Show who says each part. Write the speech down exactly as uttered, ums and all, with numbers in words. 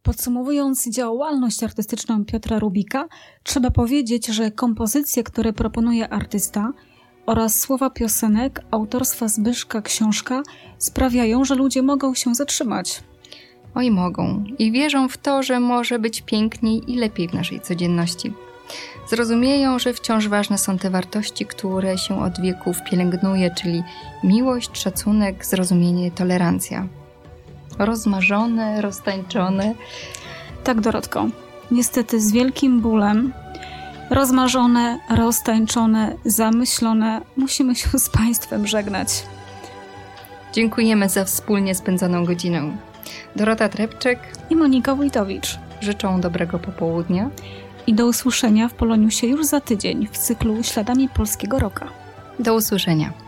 Speaker 1: Podsumowując działalność artystyczną Piotra Rubika, trzeba powiedzieć, że kompozycje, które proponuje artysta oraz słowa piosenek autorstwa Zbyszka Książka sprawiają, że ludzie mogą się zatrzymać.
Speaker 2: Oj, mogą. I wierzą w to, że może być piękniej i lepiej w naszej codzienności. Zrozumieją, że wciąż ważne są te wartości, które się od wieków pielęgnuje, czyli miłość, szacunek, zrozumienie, tolerancja. Rozmarzone, roztańczone.
Speaker 1: Tak, Dorotko. Niestety z wielkim bólem, rozmarzone, roztańczone, zamyślone, musimy się z Państwem żegnać.
Speaker 2: Dziękujemy za wspólnie spędzoną godzinę. Dorota Trepczek
Speaker 1: i Monika Wójtowicz
Speaker 2: życzą dobrego popołudnia
Speaker 1: i do usłyszenia w Poloniusie już za tydzień w cyklu Śladami Polskiego Rocka.
Speaker 2: Do usłyszenia.